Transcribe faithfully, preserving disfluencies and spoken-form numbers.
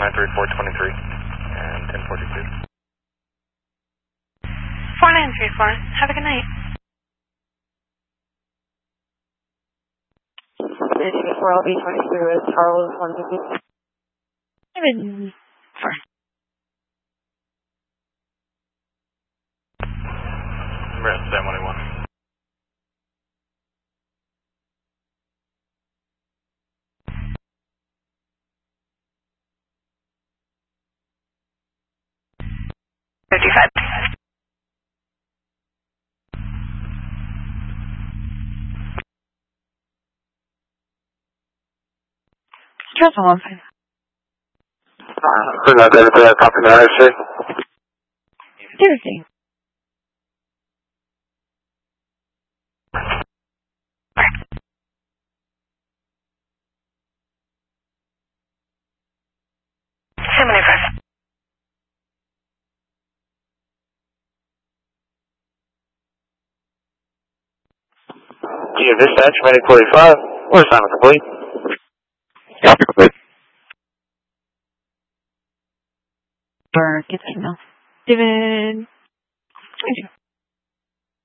nine three four two three and ten forty-two. four nine three four. Have a good night. four L B twenty-three with Charles one fifty. Seven. Four. We're at seven one one. fifty-five. Just a one five. Uh, not there for that copy the R C. Tuesday. seventy-five. G of dispatch, medic forty-five. Or assignment complete. Copy complete. Burr, get the email. David. Thank you.